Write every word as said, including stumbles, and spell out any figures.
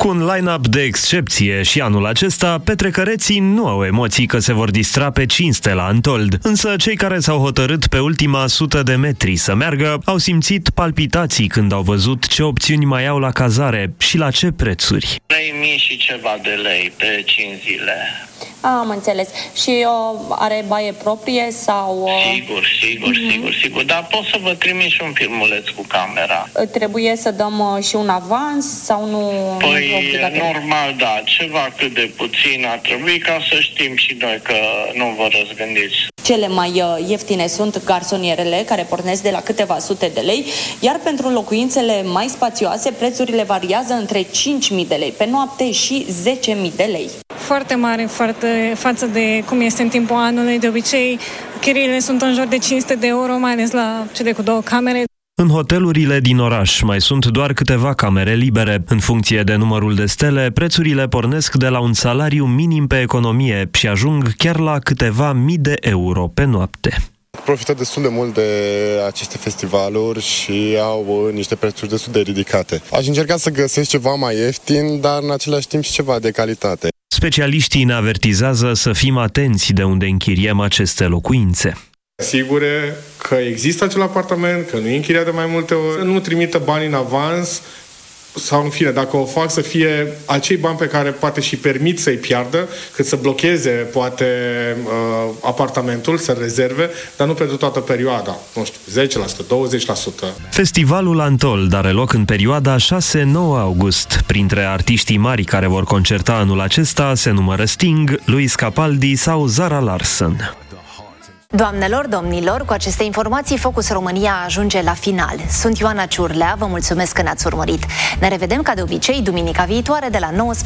Cu un line-up de excepție și anul acesta, petrecăreții nu au emoții că se vor distra pe cinste la Antold. Însă cei care s-au hotărât pe ultima sută de metri să meargă au simțit palpitații când au văzut ce opțiuni mai au la cazare și la ce prețuri. trei mii și ceva de lei pe cinci zile. Am înțeles. Și uh, are baie proprie sau... Uh... Sigur, sigur, uh-huh. sigur, sigur. Dar pot să vă trimit și un filmuleț cu camera. Trebuie să dăm uh, și un avans sau nu? Păi, normal, da. Ceva cât de puțin ar trebui ca să știm și noi că nu vă răzgândiți. Cele mai uh, ieftine sunt garsonierele, care pornesc de la câteva sute de lei, iar pentru locuințele mai spațioase, prețurile variază între cinci mii de lei pe noapte și zece mii de lei. Foarte mare foarte, față de cum este în timpul anului. De obicei, chiriile sunt în jur de cinci sute de euro, mai ales la cele cu două camere. În hotelurile din oraș mai sunt doar câteva camere libere. În funcție de numărul de stele, prețurile pornesc de la un salariu minim pe economie și ajung chiar la câteva mii de euro pe noapte. Profită destul de mult de aceste festivaluri și au niște prețuri destul de ridicate. Aș încerca să găsesc ceva mai ieftin, dar în același timp și ceva de calitate. Specialiștii ne avertizează să fim atenți de unde închiriem aceste locuințe. Sigure că există acel apartament, că nu e închiriat de mai multe ori, să nu trimită bani în avans sau, în fine, dacă o fac, să fie acei bani pe care poate și permit să-i piardă, cât să blocheze, poate, uh, apartamentul, să rezerve, dar nu pentru toată perioada. Nu știu, zece la sută, douăzeci la sută. Festivalul Antold are loc în perioada șase nouă august. Printre artiștii mari care vor concerta anul acesta se numără Sting, Luis Capaldi sau Zara Larsson. Doamnelor, domnilor, cu aceste informații, Focus România ajunge la final. Sunt Ioana Ciurlea, vă mulțumesc că ne-ați urmărit. Ne revedem ca de obicei duminica viitoare de la nouăsprezece.